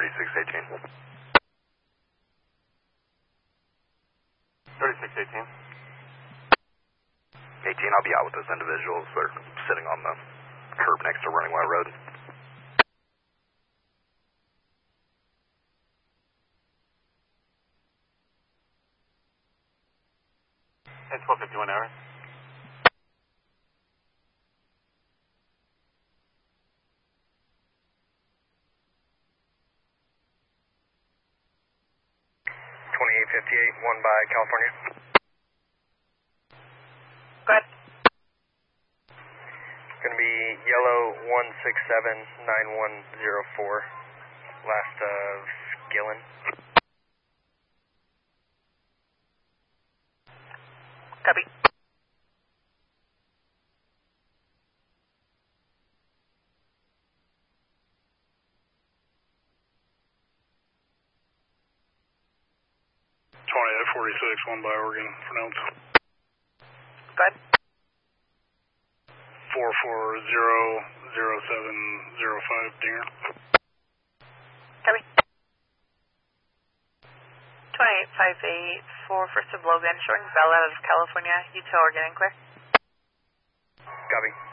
3618. 3618. 18, I'll be out with those individuals. They're sitting on the curb next to Running Wild Road. It's 1251 hours. One by California. Go ahead. It's going to be yellow 1679104, last of Gillen. Copy. At 46, one by Oregon, pronounced. Go ahead. 4400705, Dinger. Copy. 28584, First of Logan, showing Bell out of California, Utah, Oregon, and clear. Copy.